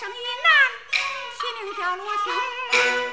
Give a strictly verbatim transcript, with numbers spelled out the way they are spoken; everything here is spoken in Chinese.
生一男，其名叫罗松。